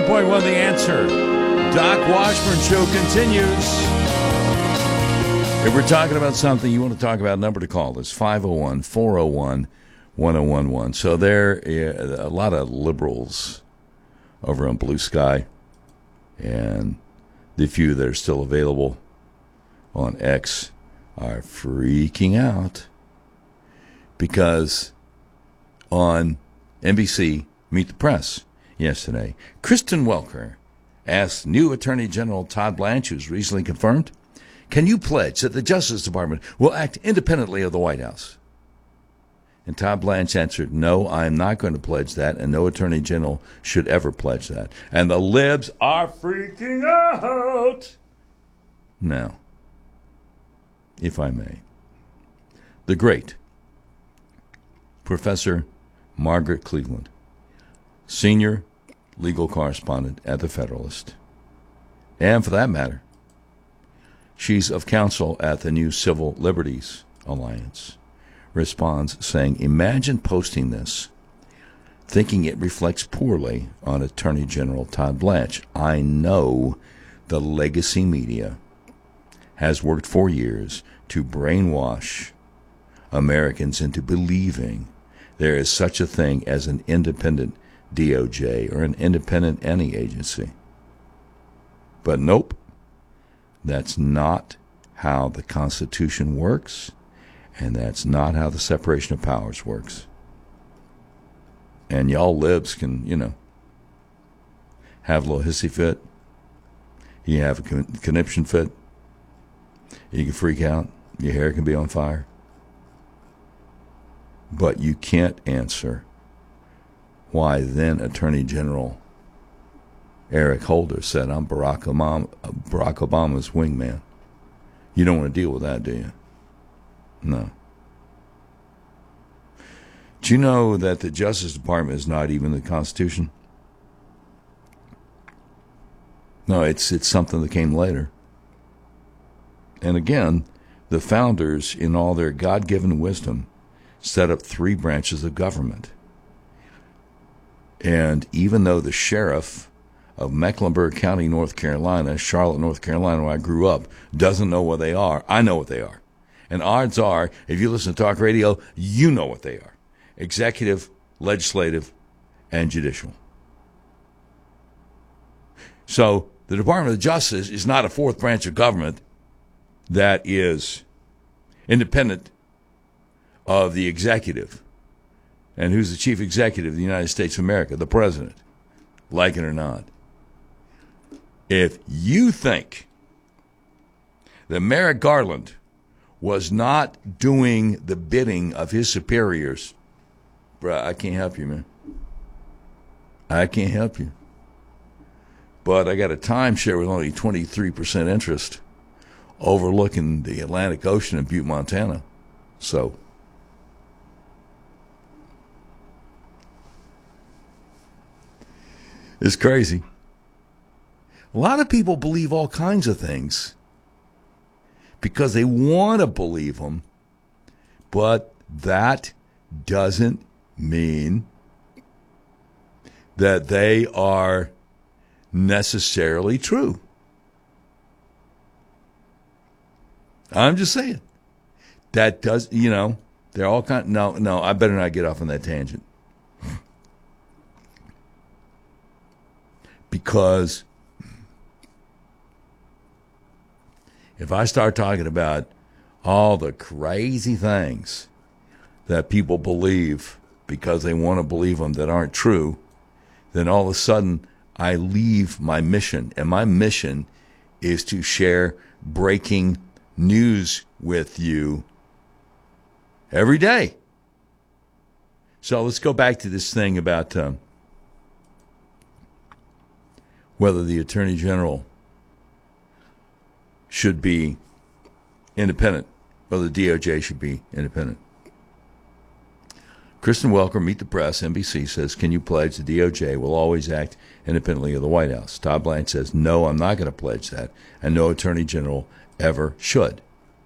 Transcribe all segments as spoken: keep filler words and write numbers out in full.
point one, The Answer. Doc Washburn Show continues. If we're talking about something you want to talk about, number to call is five oh one, four oh one, one oh one one. So there are a lot of liberals over on Blue Sky, and the few that are still available on X are freaking out because on N B C Meet the Press yesterday, Kristen Welker asked new Attorney General Todd Blanche, who's recently confirmed, can you pledge that the Justice Department will act independently of the White House? And Todd Blanche answered, no, I'm not going to pledge that, and no Attorney General should ever pledge that. And the libs are freaking out. Now, if I may, the great Professor Margaret Cleveland, senior legal correspondent at the Federalist, and for that matter, she's of counsel at the new Civil Liberties Alliance, responds saying, imagine posting this, thinking it reflects poorly on Attorney General Todd Blanche. I know the legacy media has worked for years to brainwash Americans into believing there is such a thing as an independent D O J or an independent any agency. But nope, that's not how the Constitution works, and that's not how the separation of powers works. And y'all libs can, you know, have a little hissy fit. You have a con- conniption fit. You can freak out. Your hair can be on fire. But you can't answer why then Attorney General Eric Holder said, I'm Barack Obama, Barack Obama's wingman. You don't want to deal with that, do you? No. Do you know that the Justice Department is not even the Constitution? No, it's it's something that came later. And again, the founders, in all their God-given wisdom, set up three branches of government. And even though the sheriff of Mecklenburg County, North Carolina, Charlotte, North Carolina, where I grew up, doesn't know what they are, I know what they are. And odds are, if you listen to talk radio, you know what they are. Executive, legislative, and judicial. So the Department of Justice is not a fourth branch of government that is independent of the executive. And who's the chief executive of the United States of America? The president. Like it or not. If you think that Merrick Garland was not doing the bidding of his superiors, bruh, I can't help you, man. I can't help you. But I got a timeshare with only twenty-three percent interest overlooking the Atlantic Ocean in Butte, Montana. So, it's crazy. A lot of people believe all kinds of things because they want to believe them, but that doesn't mean that they are necessarily true. I'm just saying. That does, you know, they're all kind. No, no, I better not get off on that tangent. Because if I start talking about all the crazy things that people believe because they want to believe them that aren't true, then all of a sudden I leave my mission. And my mission is to share breaking news with you every day. So let's go back to this thing about um, whether the Attorney General should be independent, whether the D O J should be independent. Kristen Welker, Meet the Press, N B C, says, can you pledge the D O J will always act independently of the White House? Todd Blanche says, no, I'm not going to pledge that, and no Attorney General ever should.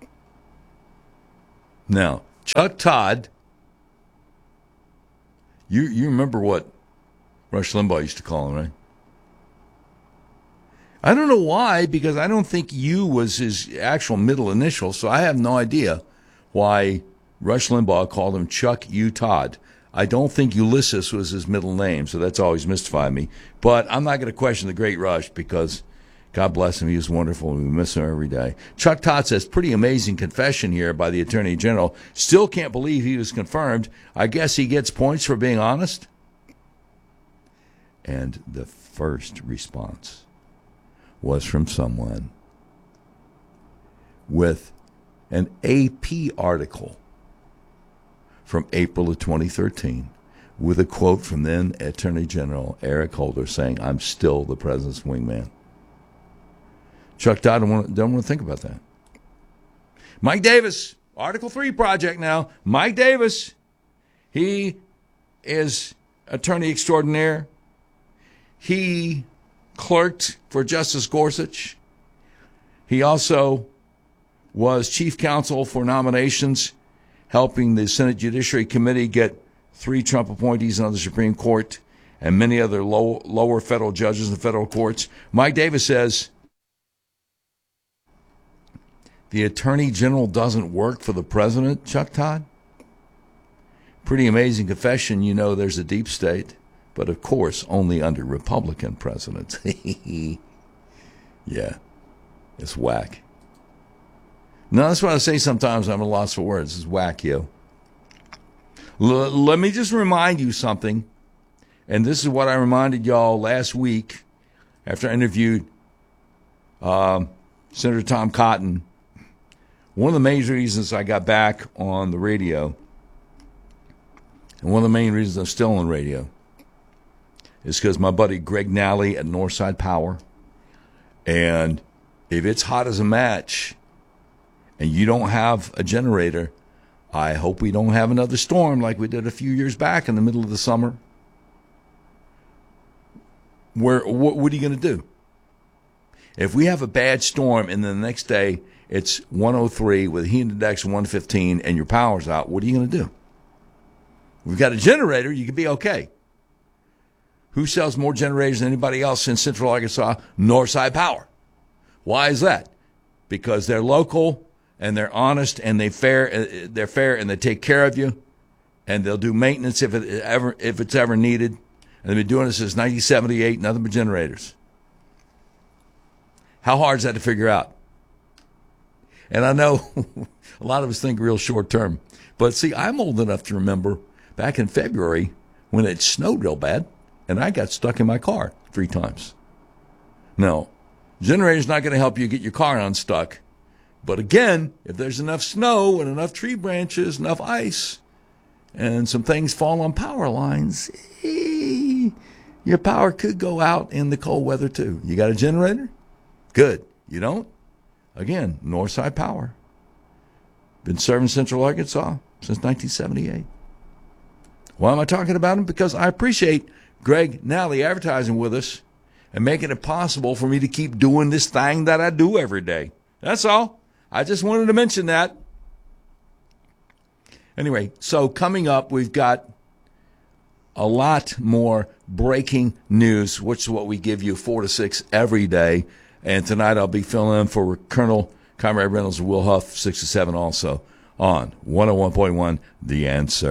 Now, Chuck Todd, you you remember what Rush Limbaugh used to call him, right? I don't know why, because I don't think U was his actual middle initial, so I have no idea why Rush Limbaugh called him Chuck U. Todd. I don't think Ulysses was his middle name, so that's always mystified me. But I'm not going to question the great Rush because, God bless him, he was wonderful. We miss him every day. Chuck Todd says, pretty amazing confession here by the Attorney General. Still can't believe he was confirmed. I guess he gets points for being honest. And the first response was from someone with an A P article from April of twenty thirteen with a quote from then Attorney General Eric Holder saying, I'm still the president's wingman. Chuck Todd don't want, don't want to think about that. Mike Davis, Article three project now. Mike Davis, he is attorney extraordinaire. He clerked for Justice Gorsuch. He also was chief counsel for nominations, helping the Senate Judiciary Committee get three Trump appointees on the Supreme Court and many other low, lower federal judges in federal courts. Mike Davis says the Attorney General doesn't work for the president, Chuck Todd. Pretty amazing confession. You know there's a deep state, but of course only under Republican presidents. Yeah, it's whack. No, that's what I say sometimes. I'm at a loss for words. It's whack, yo. L- let me just remind you something, and this is what I reminded y'all last week after I interviewed um, Senator Tom Cotton. One of the main reasons I got back on the radio, and one of the main reasons I'm still on radio, is because my buddy Greg Nally at Northside Power, and if it's hot as a match and you don't have a generator, I hope we don't have another storm like we did a few years back in the middle of the summer. Where what, what are you going to do? If we have a bad storm and then the next day it's one oh three with a heat index of one fifteen and your power's out, what are you going to do? We've got a generator, you could be okay. Who sells more generators than anybody else in Central Arkansas? Northside Power. Why is that? Because they're local and they're honest and they fair. They're fair and they take care of you, and they'll do maintenance if it ever if it's ever needed. And they've been doing this since nineteen seventy-eight. Nothing but generators. How hard is that to figure out? And I know a lot of us think real short term, but see, I'm old enough to remember back in February when it snowed real bad, and I got stuck in my car three times. No, generator's not going to help you get your car unstuck. But again, if there's enough snow and enough tree branches, enough ice, and some things fall on power lines, eh, your power could go out in the cold weather too. You got a generator? Good. You don't? Again, Northside Power. Been serving Central Arkansas since nineteen seventy-eight. Why am I talking about him? Because I appreciate Greg Nally advertising with us and making it possible for me to keep doing this thing that I do every day. That's all. I just wanted to mention that. Anyway, so coming up, we've got a lot more breaking news, which is what we give you four to six every day. And tonight I'll be filling in for Colonel Conrad Reynolds and Will Huff, six to seven also, on one oh one point one The Answer.